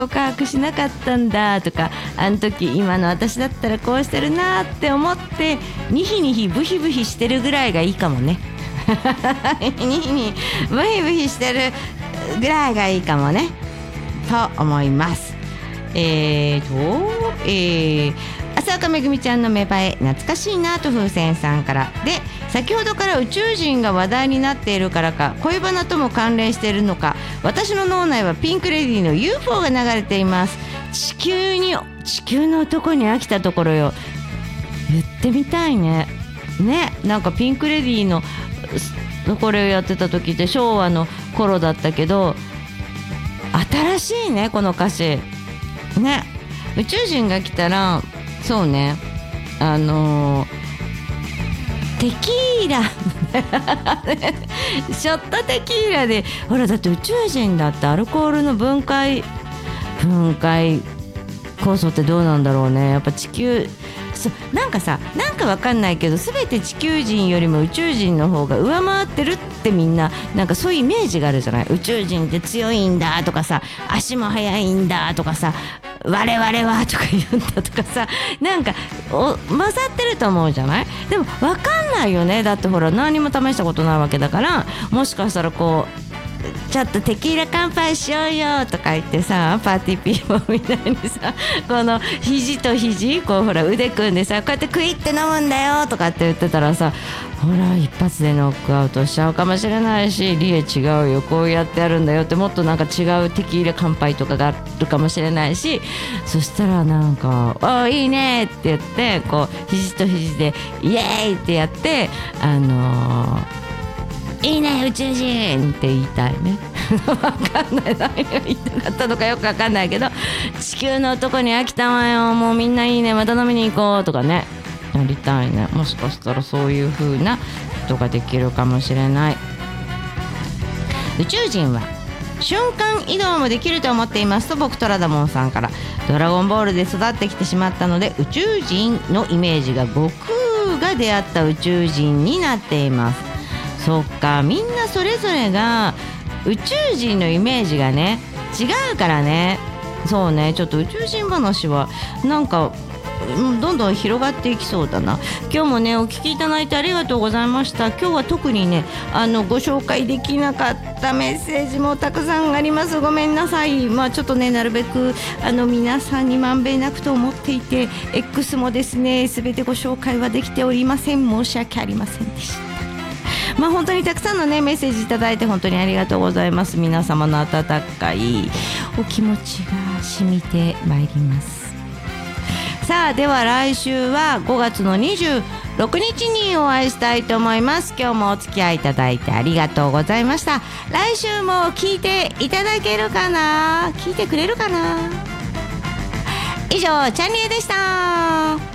告白しなかったんだとか、あの時今の私だったらこうしてるなって思ってニヒニヒブヒブヒしてるぐらいがいいかもねニヒニブヒブヒしてるぐらいがいいかもねと思います。浅岡めぐみちゃんの芽生え懐かしいなと風船さんからで、先ほどから宇宙人が話題になっているからか恋バナとも関連しているのか、私の脳内はピンクレディーの UFO が流れています。地球の男に飽きたところよ。言ってみたいね。なんかピンクレディーのこれをやってた時って昭和の頃だったけど、新しいねこの歌詞ね。宇宙人が来たらそうね、テキーラショットテキーラでほら、だって宇宙人だってアルコールの分解酵素ってどうなんだろうね。やっぱ地球なんかわかんないけど、全て地球人よりも宇宙人の方が上回ってるってみんななんかそういうイメージがあるじゃない。宇宙人って強いんだとかさ、足も速いんだとかさ、我々はとか言うんだとかさ、なんか混ざってると思うじゃない。でも分かんないよね。だってほら何も試したことないわけだから、もしかしたらこうちょっとテキーラ乾杯しようよとか言ってさ、パーティーピーポーみたいにさ、この肘と肘こうほら腕組んでさ、こうやってクイって飲むんだよとかって言ってたらさ、ほら一発でノックアウトしちゃうかもしれないし、リエ違うよこうやってやるんだよって、もっとなんか違うテキーラ乾杯とかがあるかもしれないし、そしたらなんかおいいねって言ってこう肘と肘でイエーイってやって、いいね宇宙人って言いたいねわかんない、何が言いたかったのかよくわかんないけど、地球の男に飽きたわよ、もうみんないいねまた飲みに行こうとかね、やりたいね。もしかしたらそういう風なことができるかもしれない。宇宙人は瞬間移動もできると思っていますと僕トラダモンさんから。ドラゴンボールで育ってきてしまったので宇宙人のイメージが悟空が出会った宇宙人になっています。そっか、みんなそれぞれが宇宙人のイメージがね違うからね。そうね、ちょっと宇宙人話はなんかどんどん広がっていきそうだな。今日もねお聞きいただいてありがとうございました。今日は特にねご紹介できなかったメッセージもたくさんあります。ごめんなさい。ちょっとねなるべく皆さんにまんべんなくと思っていて X もですね全てご紹介はできておりません。申し訳ありませんでした。本当にたくさんのねメッセージいただいて本当にありがとうございます。皆様の温かいお気持ちが染みてまいります。さあでは来週は5月の26日にお会いしたいと思います。今日もお付き合いいただいてありがとうございました。来週も聞いていただけるかな、聞いてくれるかな。以上チャンリエでした。